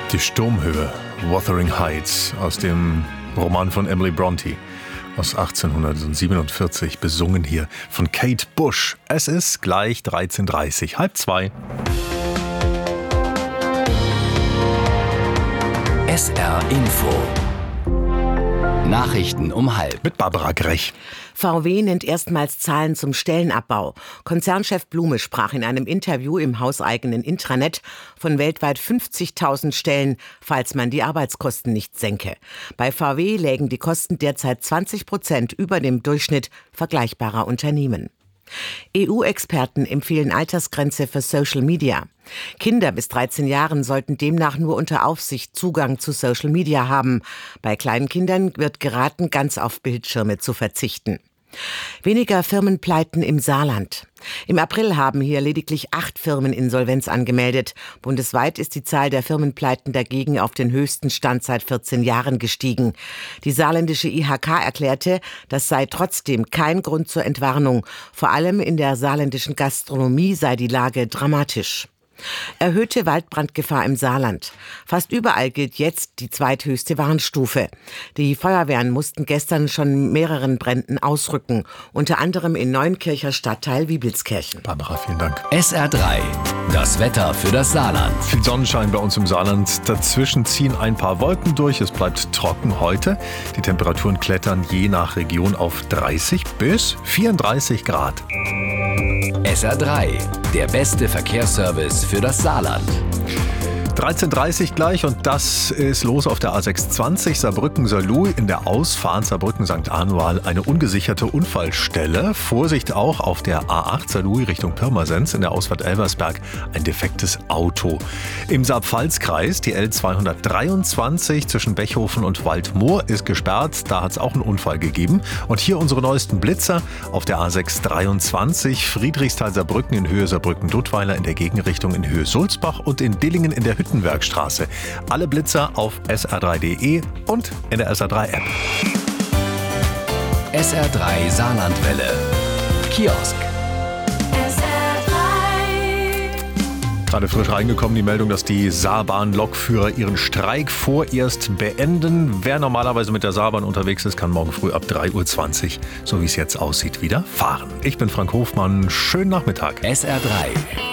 Die Sturmhöhe, Wuthering Heights, aus dem Roman von Emily Brontë aus 1847, besungen hier von Kate Bush. Es ist gleich 13:30, 1:30. SR Info. Nachrichten um 12:30. Mit Barbara Grech. VW nennt erstmals Zahlen zum Stellenabbau. Konzernchef Blume sprach in einem Interview im hauseigenen Intranet von weltweit 50.000 Stellen, falls man die Arbeitskosten nicht senke. Bei VW lägen die Kosten derzeit 20% über dem Durchschnitt vergleichbarer Unternehmen. EU-Experten empfehlen Altersgrenze für Social Media. Kinder bis 13 Jahren sollten demnach nur unter Aufsicht Zugang zu Social Media haben. Bei kleinen Kindern wird geraten, ganz auf Bildschirme zu verzichten. Weniger Firmenpleiten im Saarland. Im April haben hier lediglich 8 Firmen Insolvenz angemeldet. Bundesweit ist die Zahl der Firmenpleiten dagegen auf den höchsten Stand seit 14 Jahren gestiegen. Die saarländische IHK erklärte, das sei trotzdem kein Grund zur Entwarnung. Vor allem in der saarländischen Gastronomie sei die Lage dramatisch. Erhöhte Waldbrandgefahr im Saarland. Fast überall gilt jetzt die zweithöchste Warnstufe. Die Feuerwehren mussten gestern schon mehreren Bränden ausrücken, unter anderem in Neunkircher Stadtteil Wiebelskirchen. Barbara, vielen Dank. SR3. Das Wetter für das Saarland. Viel Sonnenschein bei uns im Saarland. Dazwischen ziehen ein paar Wolken durch. Es bleibt trocken heute. Die Temperaturen klettern je nach Region auf 30 bis 34 Grad. SR3. Der beste Verkehrsservice für das Saarland. 13:30 gleich und das ist los auf der A620 Saarbrücken-Saarlouis in der Ausfahrt Saarbrücken-St. Anual eine ungesicherte Unfallstelle. Vorsicht auch auf der A8 Saarlouis Richtung Pirmasens in der Ausfahrt Elversberg ein defektes Auto. Im Saar-Pfalz-Kreis die L223 zwischen Bechhofen und Waldmoor ist gesperrt. Da hat es auch einen Unfall gegeben. Und hier unsere neuesten Blitzer auf der A623 Friedrichsthal-Saarbrücken in Höhe Saarbrücken-Duttweiler in der Gegenrichtung in Höhe Sulzbach und in Dillingen in der Hüttenwerkstraße. Alle Blitzer auf sr3.de und in der SR3-App. SR3 Saarlandwelle. Kiosk. Gerade frisch reingekommen die Meldung, dass die Saarbahn-Lokführer ihren Streik vorerst beenden. Wer normalerweise mit der Saarbahn unterwegs ist, kann morgen früh ab 3:20 Uhr, so wie es jetzt aussieht, wieder fahren. Ich bin Frank Hofmann. Schönen Nachmittag. SR3.